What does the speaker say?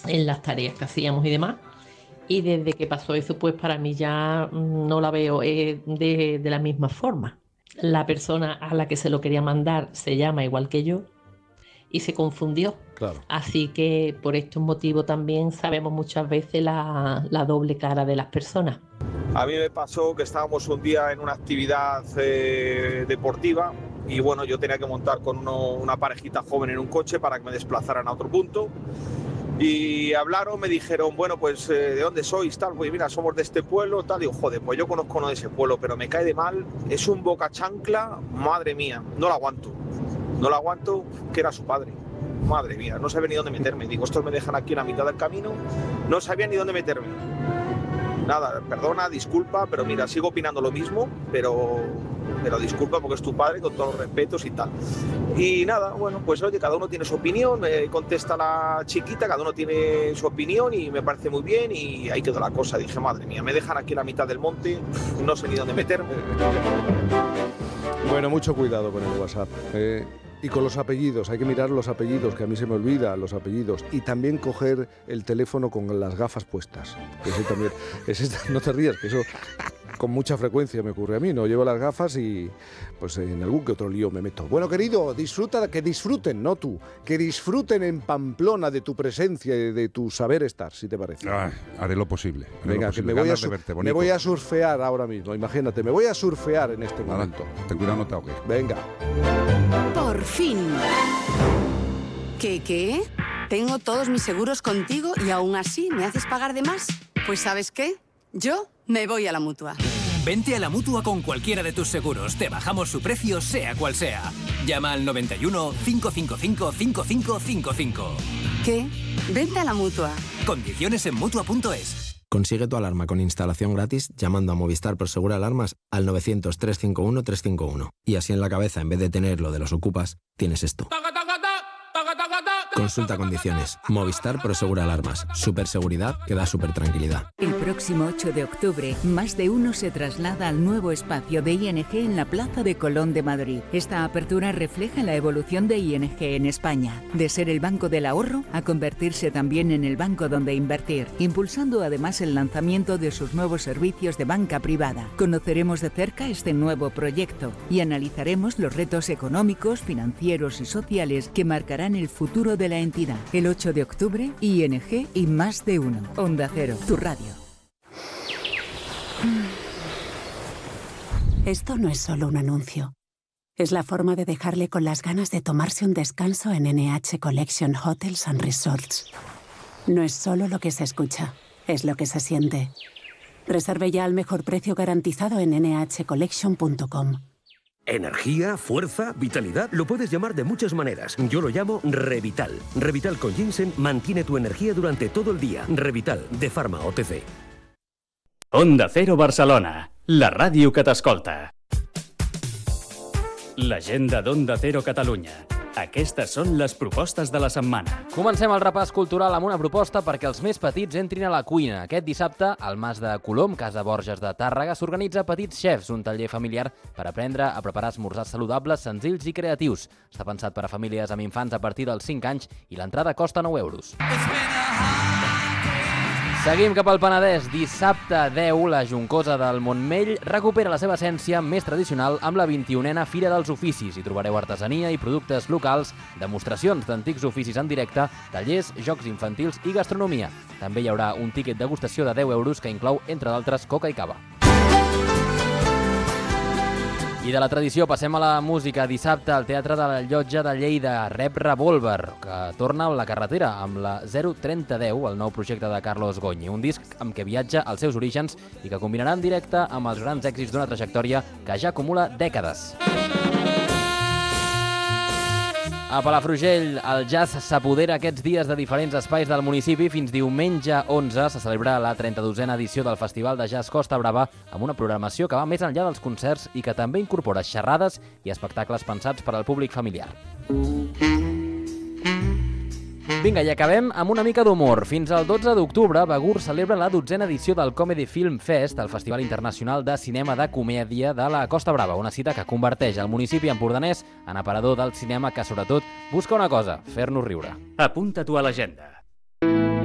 en las tareas que hacíamos y demás. Y desde que pasó eso, pues para mí ya no la veo de la misma forma. La persona a la que se lo quería mandar se llama igual que yo y se confundió. Claro. Así que por estos motivos también sabemos muchas veces la doble cara de las personas. A mí me pasó que estábamos un día en una actividad deportiva y bueno, yo tenía que montar con una parejita joven en un coche para que me desplazaran a otro punto. Y hablaron, me dijeron, bueno, pues ¿de dónde sois? Tal, pues mira, somos de este pueblo, tal. Digo, joder, pues yo conozco uno de ese pueblo, pero me cae de mal. Es un boca chancla, madre mía, no lo aguanto. No lo aguanto, que era su padre. Madre mía, no sabía ni dónde meterme. Digo, estos me dejan aquí en la mitad del camino, no sabía ni dónde meterme. Nada, perdona, disculpa, pero mira, sigo opinando lo mismo, pero disculpa porque es tu padre, con todos los respetos y tal. Y nada, bueno, pues oye, cada uno tiene su opinión, me contesta la chiquita, cada uno tiene su opinión y me parece muy bien y ahí quedó la cosa. Dije, madre mía, me dejan aquí en la mitad del monte, no sé ni dónde meterme. Bueno, mucho cuidado con el WhatsApp. Y con los apellidos, hay que mirar los apellidos, que a mí se me olvida los apellidos. Y también coger el teléfono con las gafas puestas. Que eso también, no te rías, que eso con mucha frecuencia me ocurre a mí. No llevo las gafas y pues en algún que otro lío me meto. Bueno, querido, disfruta, que disfruten, no tú, que disfruten en Pamplona de tu presencia y de tu saber estar, si te parece. Haré lo posible. Venga, que me voy a surfear ahora mismo, imagínate, me voy a surfear en este momento. Ten cuidado, no te ahogues. Venga. Por fin. ¿Qué? Tengo todos mis seguros contigo y aún así me haces pagar de más. Pues ¿sabes qué? Yo me voy a la Mutua. Vente a la Mutua con cualquiera de tus seguros. Te bajamos su precio, sea cual sea. Llama al 91 555 5555. ¿Qué? Vente a la Mutua. Condiciones en Mutua.es. Consigue tu alarma con instalación gratis llamando a Movistar Prosegur Alarmas al 900-351-351. Y así en la cabeza, en vez de tener lo de los ocupas, tienes esto. Consulta condiciones. Movistar Prosegur Alarmas. Superseguridad que da supertranquilidad. El próximo 8 de octubre, más de uno se traslada al nuevo espacio de ING en la Plaza de Colón de Madrid. Esta apertura refleja la evolución de ING en España, de ser el banco del ahorro a convertirse también en el banco donde invertir, impulsando además el lanzamiento de sus nuevos servicios de banca privada. Conoceremos de cerca este nuevo proyecto y analizaremos los retos económicos, financieros y sociales que marcarán el futuro de la entidad. El 8 de octubre, ING y más de uno. Onda Cero, tu radio. Esto no es solo un anuncio. Es la forma de dejarle con las ganas de tomarse un descanso en NH Collection Hotels and Resorts. No es solo lo que se escucha, es lo que se siente. Reserve ya al mejor precio garantizado en nhcollection.com. Energía, fuerza, vitalidad, lo puedes llamar de muchas maneras. Yo lo llamo Revital. Revital con ginseng mantiene tu energía durante todo el día. Revital, de Pharma OTC. Onda Cero Barcelona, la ràdio que t'escolta. L'agenda d'Onda Cero Catalunya. Aquestes són les propostes de la setmana. Comencem el repàs cultural amb una proposta perquè els més petits entrin a la cuina. Aquest dissabte, al Mas de Colom, Casa Borges de Tàrrega, s'organitza Petits Chefs, un taller familiar per aprendre a preparar esmorzars saludables, senzills i creatius. Està pensat per a famílies amb infants a partir dels 5 anys i l'entrada costa 9 euros. Seguim cap al Penedès. Dissabte 10, la Joncosa del Montmell recupera la seva essència més tradicional amb la 21a Fira dels Oficis. Hi trobareu artesania i productes locals, demostracions d'antics oficis en directe, tallers, jocs infantils i gastronomia. També hi haurà un tíquet degustació de 10 euros que inclou, entre d'altres, coca i cava. I de la tradició passem a la música. Dissabte al Teatre de la Llotja de Lleida, Rep Revolver, que torna a la carretera amb la 03010, el nou projecte de Carlos Goñi, un disc amb què viatja als seus orígens i que combinarà en directe amb els grans èxits d'una trajectòria que ja acumula dècades. A Palafrugell, el jazz s'apodera aquests dies de diferents espais del municipi. Fins diumenge 11 se celebra la 32a edició del Festival de Jazz Costa Brava amb una programació que va més enllà dels concerts i que també incorpora xerrades i espectacles pensats per al públic familiar. Vinga, i acabem amb una mica d'humor. Fins al 12 d'octubre, Begur celebra la 12a edició del Comedy Film Fest, el Festival Internacional de Cinema de Comèdia de la Costa Brava, una cita que converteix el municipi empordanès en aparador del cinema que, sobretot, busca una cosa, fer-nos riure. Apunta-t'ho a l'agenda.